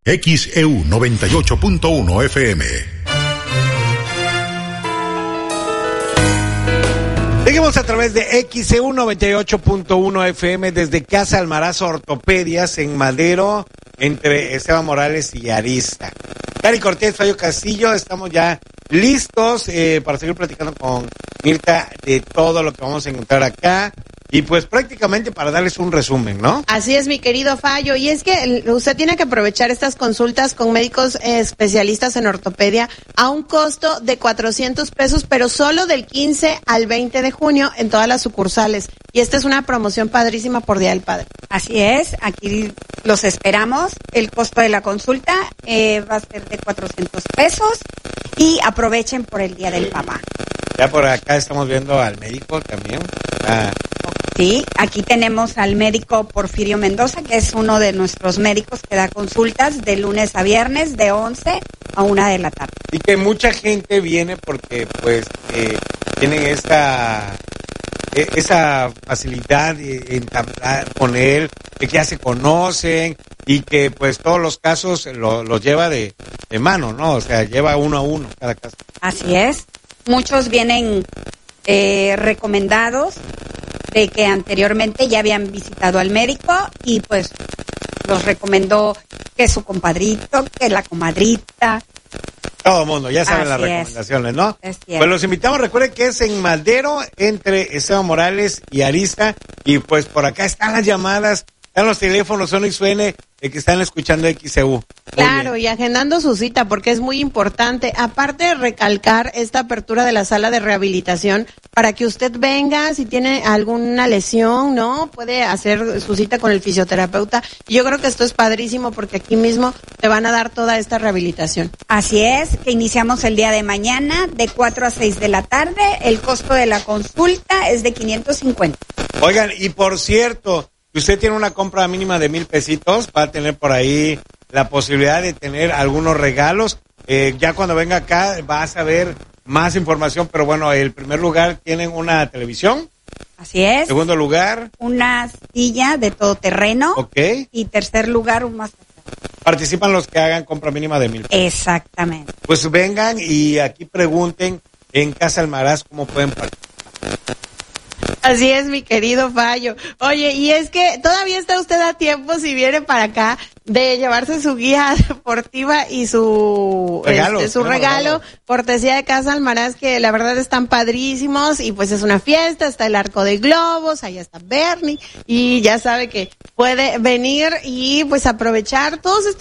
XEU 98.1 FM. Seguimos a través de XEU 98.1 FM desde Casa Almaraz Ortopedias en Madero, entre Esteban Morales y Arista. Cari Cortés, Fallo Castillo, estamos ya listos para seguir platicando con Mirta de todo lo que vamos a encontrar acá. Y pues prácticamente para darles un resumen, ¿no? Así es, mi querido Fallo. Y es que usted tiene que aprovechar estas consultas con médicos especialistas en ortopedia a un costo de $400, pero solo del 15 al 20 de junio en todas las sucursales. Y esta es una promoción padrísima por Día del Padre. Así es, aquí los esperamos. El costo de la consulta va a ser de $400 y aprovechen por el Día del Papá. Ya por acá estamos viendo al médico también. Sí, aquí tenemos al médico Porfirio Mendoza, que es uno de nuestros médicos que da consultas de lunes a viernes de 11 a 1 de la tarde. Y que mucha gente viene porque pues tienen esa facilidad de entablar con él, de que ya se conocen y que pues todos los casos los lleva de mano, ¿no? O sea, lleva uno a uno cada caso. Así es. Muchos vienen recomendados de que anteriormente ya habían visitado al médico y pues los recomendó que su compadrito, que la comadrita. Todo el mundo, ya saben las recomendaciones, ¿no? Pues los invitamos, recuerden que es en Madero, entre Esteban Morales y Arista, y pues por acá están las llamadas, están los teléfonos, suena y suene, de que están escuchando XEU. Claro, y agendando su cita, porque es muy importante, aparte de recalcar esta apertura de la sala de rehabilitación, para que usted venga, si tiene alguna lesión, ¿no? Puede hacer su cita con el fisioterapeuta, y yo creo que esto es padrísimo, porque aquí mismo te van a dar toda esta rehabilitación. Así es, que iniciamos el día de mañana, de 4 a 6 de la tarde, el costo de la consulta es de $550. Oigan, y por cierto, si usted tiene una compra mínima de $1,000, va a tener por ahí la posibilidad de tener algunos regalos. Ya cuando venga acá va a saber más información, pero bueno, el primer lugar tienen una televisión. Así es. Segundo lugar, una silla de todoterreno. Ok. Y tercer lugar, un masaje. Participan los que hagan compra mínima de $1,000. Exactamente. Pues vengan y aquí pregunten en Casa Almaraz cómo pueden participar. Así es, mi querido Fallo. Oye, y es que todavía está usted a tiempo, si viene para acá, de llevarse su guía deportiva y su regalo, cortesía de Casa Almaraz, que la verdad están padrísimos, y pues es una fiesta, está el arco de globos, allá está Bernie, y ya sabe que puede venir y pues aprovechar todos estos